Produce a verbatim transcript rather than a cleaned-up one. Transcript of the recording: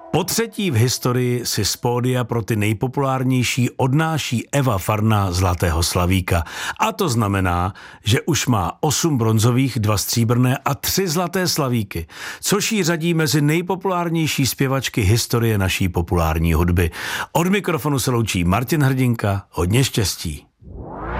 Po třetí v historii si z pódia pro ty nejpopulárnější odnáší Eva Farná Zlatého slavíka. A to znamená, že už má osm bronzových, dva stříbrné a tři zlaté slavíky, což jí řadí mezi nejpopulárnější zpěvačky historie naší populární hudby. Od mikrofonu se loučí Martin Hrdinka, hodně štěstí.